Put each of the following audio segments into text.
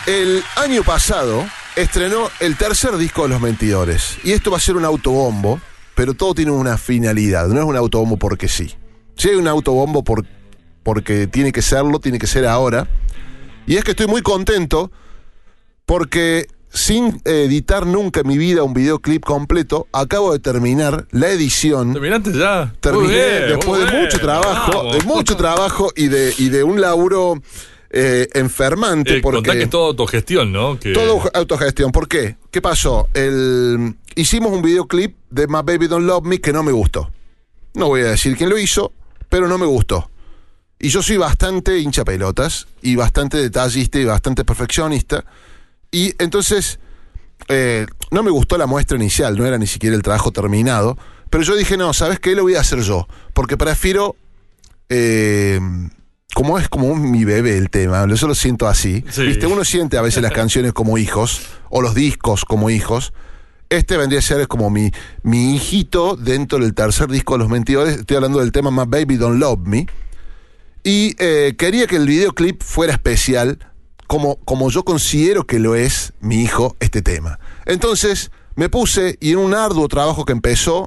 El año pasado estrenó el tercer disco de Los Mentidores. Y esto va a ser un autobombo, pero todo tiene una finalidad. No es un autobombo porque sí. Si hay un autobombo porque tiene que serlo, tiene que ser ahora. Y es que estoy muy contento porque sin editar nunca en mi vida un videoclip completo, acabo de terminar la edición. ¿Terminaste ya? Terminé después de mucho trabajo y de un laburo enfermante. Contá que es todo autogestión, ¿no? Todo autogestión. ¿Por qué? ¿Qué pasó? Hicimos un videoclip de My Baby Don't Love Me que no me gustó. No voy a decir quién lo hizo, pero no me gustó. Y yo soy bastante hincha pelotas y bastante detallista y bastante perfeccionista. Y entonces no me gustó la muestra inicial, no era ni siquiera el trabajo terminado. Pero yo dije, no, ¿sabes qué? Lo voy a hacer yo. Porque prefiero... como es como mi bebé el tema, yo lo siento así. Sí. ¿Viste? Uno siente a veces las canciones como hijos, o los discos como hijos. Este vendría a ser como mi hijito dentro del tercer disco de Los Mentidores. Estoy hablando del tema My Baby Don't Love Me. Y quería que el videoclip fuera especial, como yo considero que lo es mi hijo este tema. Entonces me puse, y en un arduo trabajo que empezó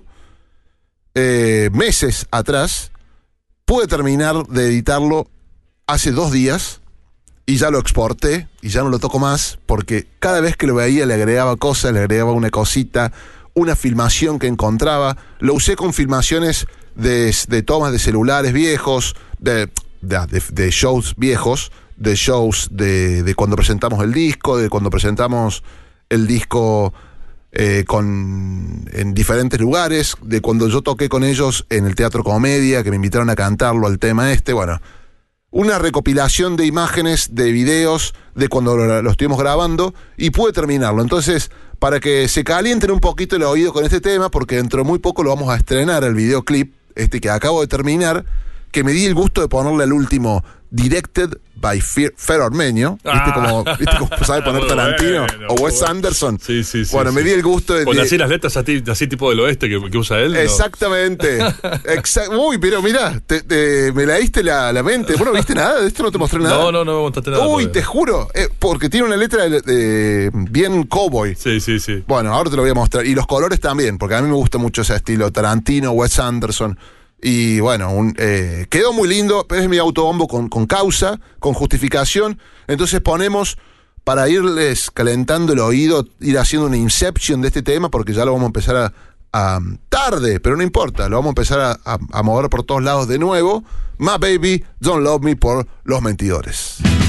meses atrás, pude terminar de editarlo hace 2 días y ya lo exporté y ya no lo toco más porque cada vez que lo veía le agregaba cosas, le agregaba una cosita, una filmación que encontraba. Lo usé con filmaciones de tomas de celulares viejos, de shows viejos, de shows de cuando presentamos el disco, de cuando presentamos el disco en diferentes lugares, de cuando yo toqué con ellos en el Teatro Comedia, que me invitaron a cantarlo al tema bueno, una recopilación de imágenes, de videos, de cuando lo estuvimos grabando, y pude terminarlo. Entonces, para que se calienten un poquito el oído con este tema, porque dentro de muy poco lo vamos a estrenar, el videoclip, que acabo de terminar, que me di el gusto de ponerle al último Directed by Fer Ormeño. ¿Viste cómo sabe poner Tarantino? Bueno, o Wes Anderson. Sí. Bueno, me di el gusto de... Con así las letras así tipo del oeste que usa él. Exactamente. Uy, pero mirá, me leíste la mente. ¿Vos no viste nada? ¿De esto no te mostré nada? No me contaste nada. Uy, te juro. Porque tiene una letra bien cowboy. Sí. Bueno, ahora te lo voy a mostrar. Y los colores también, porque a mí me gusta mucho ese estilo. Tarantino, Wes Anderson... Y bueno, quedó muy lindo, pero es mi autobombo con causa, con justificación. Entonces ponemos, para irles calentando el oído, ir haciendo una inception de este tema, porque ya lo vamos a empezar a tarde, pero no importa, lo vamos a empezar a mover por todos lados de nuevo. My Baby Don't Love Me por Los Mentidores.